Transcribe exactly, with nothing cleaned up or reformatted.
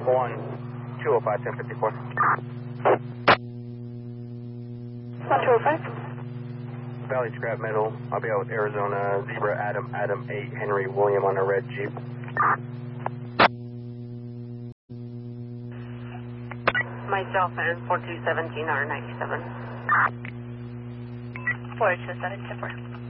one two oh five, ten fifty-four. one two oh five. Valley Scrap Metal. I'll be out with Arizona Zebra Adam Adam eight Henry William on a red Jeep. Myself and four two one seven R ninety-seven. four two seven four.